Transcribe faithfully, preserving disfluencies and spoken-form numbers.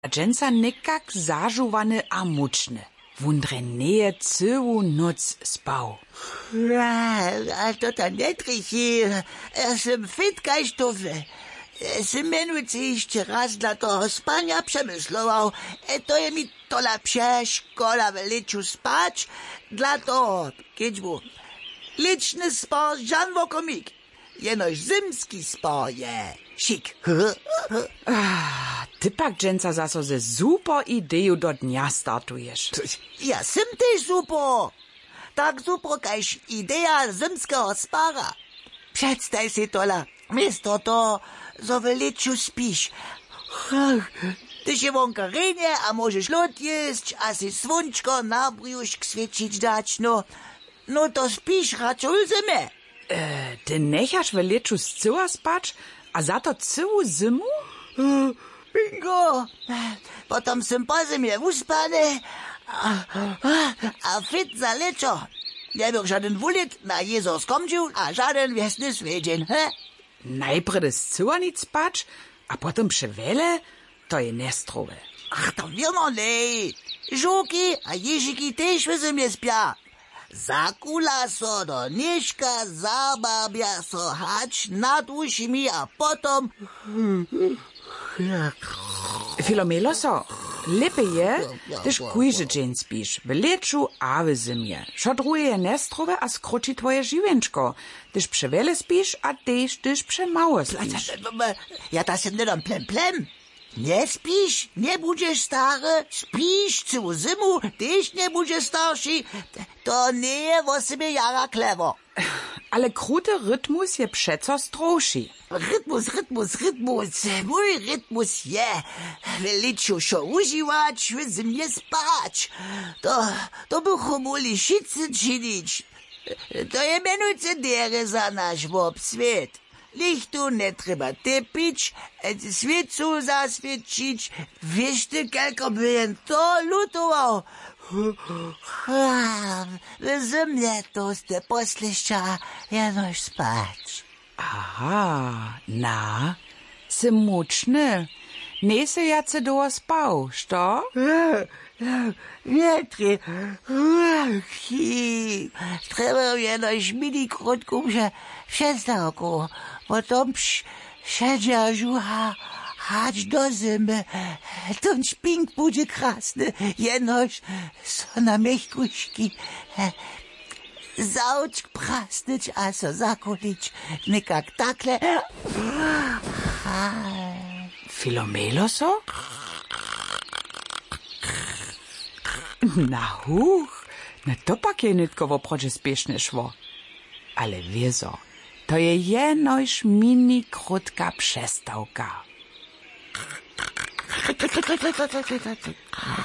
Dżęca nikak zażuwany a muczny. Wundre neje cyłu noc spał. A to ta netrich, ja sam fit kajsztowy. Sam mianujcy jeszcze raz dla toho spania przemyslował. To je mi tola przeszkola w leczu spać. Dla toho, kiedy był liczny spał żan wokomik. Jenoś zimski spał je sik. Ah, ty pak dżęca zaso ze super ideju do dnia startujesz. Ja sam też super. Tak super kajś idea zimskiego spara. Przedstaj si tola, misto to, zo w leczu spisz. Ty się wonka rynie, a możesz lot jeść, a si słonczko na brzuszk świecić dać, no. No to spisz raczej zimę. E, ty nechasz w leczu z cyła spać, a za to cyłu zimu? Bingo! Potem sam po zimie uspany, a, a, a fit za leczo. Nie był żaden wulit na Jezus komdził, a żaden wiesny swiedzień, he? Najpierw z cyła nic spać, a potem przewele, to je nestrowe. Ach, to wiemo nej. Żuki a jeżyki też w zimie spia. Zakula so do nieszka, zababia so hać nad uszami, a potom... Filomelo so, lepiej je, tyż kujże dzień spisz, w leczu a w zimie. Szodruje je nestrowe, a skroči twoje živenčko. Tyż przewele spisz, a tyż tyż przemało spisz. Ja ta się nie dam plem plem. Nie spisz, nie będziesz stary, spisz całą zimu, tyś nie będziesz starszy. To nie je o sobie jara klewo. Ale kruty rytmus je przeco stroši. Rytmus, rytmus, rytmus. Mój rytmus je w leczu szo używać, w zimie spać. To, to bychu muli wszyscy czynić. To je mianujce dere za nasz obswiet. Lichtu nie trzeba tepić, świecu zaswiecić. Wiesz ty, kelko by to lutował. W zimie to ste poslyšća jenoś spać. Aha, na, sy mučny. Nie se jace doło spał, što? Nie treba. Treba jenoś mini krótką, że przestałku. Potem siedział żucha. Chodź do zimy, ten szpink będzie krasny, jenoś so na miechkuśki. Zauć prasnyć, a so zakulić, nikak takle. Filomelo so? Na huch, na to pak je nitko oproče spiešne švo. Ale wiezo, to je jenoś mini krótka przestałka.